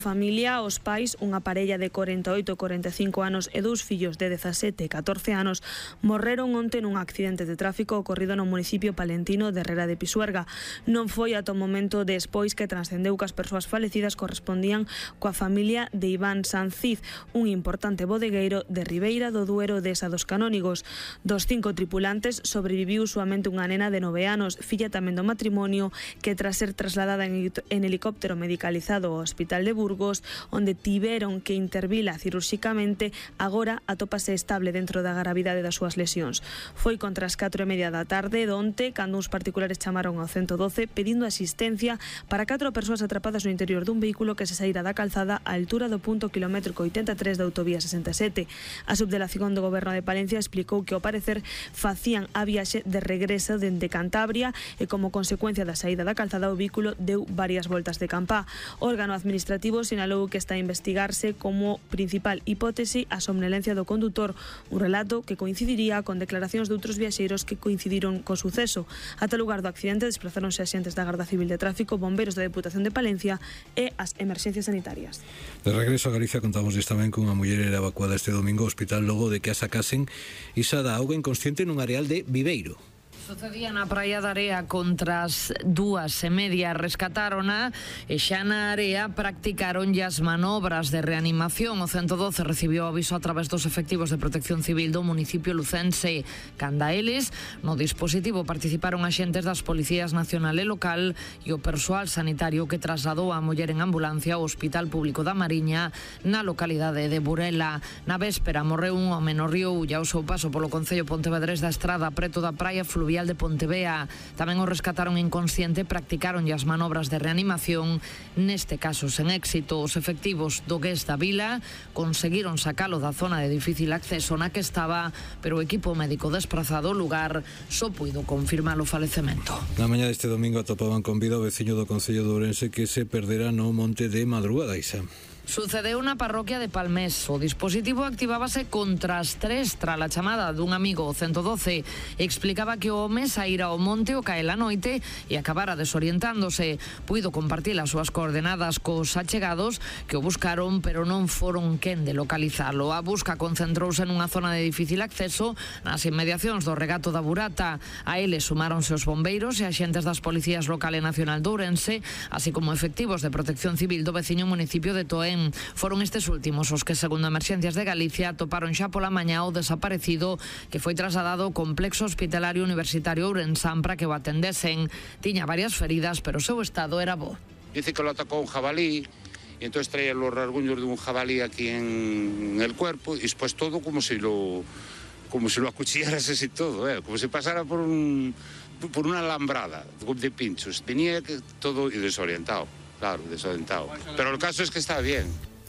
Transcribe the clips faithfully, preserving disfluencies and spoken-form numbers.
Familia, os pais, unha parella de corenta e oito e corenta e cinco anos e dous fillos de dezasete e catorce anos morreron onte nun accidente de tráfico ocorrido no municipio palentino de Herrera de Pisuerga. Non foi ata o momento despois que trascendeu que as persoas falecidas correspondían coa familia de Iván Sanciz, un importante bodegueiro de Ribeira do Duero de Esa dos Canónigos. Dos cinco tripulantes sobreviviu soamente unha nena de nove anos, filla tamén do matrimonio, que tras ser trasladada en helicóptero medicalizado ao Hospital de Burgos, onde tiveron que intervila cirurxicamente, agora atópase estable dentro da gravidade das súas lesións. Foi contra as catro e media da tarde donte, cando uns particulares chamaron ao ciento doce pedindo asistencia para catro persoas atrapadas no interior dun vehículo que se saíra da calzada á altura do punto kilométrico oitenta e tres da autovía sesenta e sete. A subdelegación do Goberno de Palencia explicou que, ao parecer, facían a viaxe de regreso dende Cantabria e, como consecuencia da saída da calzada, o vehículo deu varias voltas de campá. O órgano administrativo sinalou que está a investigarse como principal hipótese a somnolencia do condutor, un relato que coincidiría con declaracións de outros viaxeiros que coincidiron co suceso. Ata o lugar do accidente desplazáronse axentes da Garda Civil de Tráfico, bombeiros da Deputación de Palencia e as emerxencias sanitarias. De regreso a Galicia, contamos tamén que unha muller era evacuada este domingo ao hospital logo de que a sacasen isa da auga inconsciente nun areal de Viveiro. Sucedía na praia da Area contra as dúas e media, rescatarona e xa na area practicaron as manobras de reanimación. O ciento doce recibiu aviso a través dos efectivos de Protección Civil do municipio lucense. Canda eles, no dispositivo participaron axentes das Policías Nacional e Local e o persoal sanitario que trasladou a muller en ambulancia ao Hospital Público da Mariña na localidade de Burela. Na véspera morreu un home no río Ulla ao seu paso polo concello pontevedrés da Estrada, preto da praia fluvial de Pontevea. Tamén o rescataron inconsciente, practicaron as manobras de reanimación, neste caso sen éxito. Os efectivos do G E S da Vila conseguiron sacalo da zona de difícil acceso na que estaba, pero o equipo médico desprazado ao lugar só puido confirmar o falecemento. Na mañá deste domingo atopaban con vida o veciño do concello de Ourense que se perdera no monte de madrugada, Isa. Sucedeu na parroquia de Palmés. O dispositivo activábase contra as tres tras a chamada dun amigo ao ciento doce. Explicaba que o home saíra ao monte o cae la noite e acabara desorientándose. Puido compartir as súas coordenadas cos achegados que o buscaron, pero non foron quen de localizalo. A busca concentrouse nunha zona de difícil acceso nas inmediacións do regato da Burata. A ele sumáronse os bombeiros e axentes das Policías Local e Nacional de Ourense, así como efectivos de Protección Civil do veciño municipio de Toén. Foron estes últimos os que, segundo Emerxencias de Galicia, atoparon xa pola mañá o desaparecido, que foi trasladado ao complexo hospitalario universitario Ourensán para que o atendesen. Tiña varias feridas, pero o seu estado era bo. Dice que lo atacó un jabalí, y entonces traía los rasguños de un jabalí aquí en el cuerpo, y después todo como si lo, como si lo acuchillaras así todo, ¿eh? Como si pasara por un, por una alambrada de pinchos. Tenía que todo y desorientado. Claro, desorientado. Pero o caso es que está bien.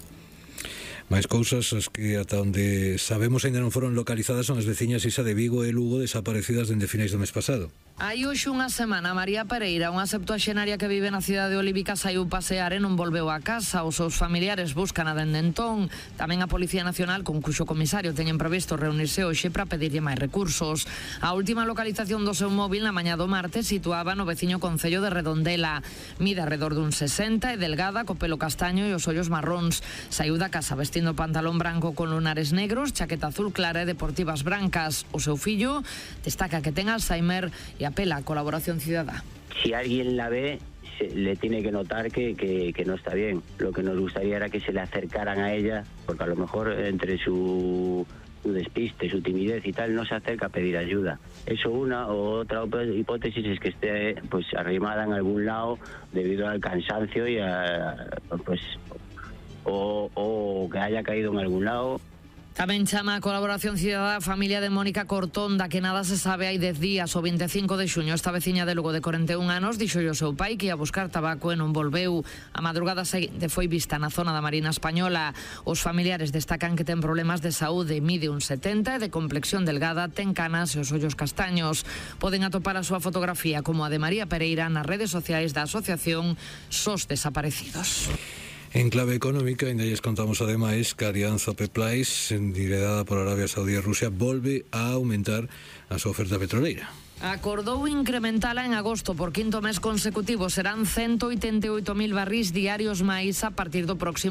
Máis cousas as que ata onde sabemos ainda non foron localizadas son as veciñas Isa de Vigo e Lugo, desaparecidas dende finais do mes pasado. Hai hoxe unha semana, María Pereira, unha septuaxenaria que vive na cidade de Olívica, saiu pasear e non volveu a casa. Os seus familiares buscan a dende entón. Tamén a Policía Nacional, con cuxo comisario teñen previsto reunirse hoxe para pedirlle máis recursos. A última localización do seu móvil na mañá do martes situaba no veciño concello de Redondela. Mide alrededor dun sesenta e delgada, co pelo castaño e os ollos marróns. Saiu da casa vestindo pantalón branco con lunares negros, chaqueta azul clara e deportivas brancas. O seu fillo destaca que ten Alzheimer e apela a colaboración cidadá. Si alguien la ve, se, le tiene que notar que, que, que no está bien. Lo que nos gustaría era que se le acercaran a ella, porque a lo mejor entre su, su despiste, su timidez y tal, no se acerca a pedir ayuda. Eso una, o otra hipótesis es que esté pues arrimada en algún lado debido al cansancio y a, pues o, o que haya caído en algún lado. Tamén chama a colaboración cidadá a familia de Mónica Cortón, da que nada se sabe hai dez días. O vinte e cinco de xuño, esta veciña de Lugo de corenta e un anos dixo o seu pai que ia buscar tabaco e non volveu. A madrugada seguinte foi vista na zona da Marina Española. Os familiares destacan que ten problemas de saúde, mide un setenta e de complexión delgada, ten canas e os ollos castaños. Poden atopar a súa fotografía como a de María Pereira nas redes sociais da asociación Sos Desaparecidos. En clave económica, ainda lles contamos ademais que a alianza O P E Plus, liderada por Arabia Saudí e Rusia, volve a aumentar a súa oferta petroleira. Acordou incrementala en agosto por quinto mes consecutivo. Serán ciento oitenta y ocho mil barrís diarios máis a partir do próximo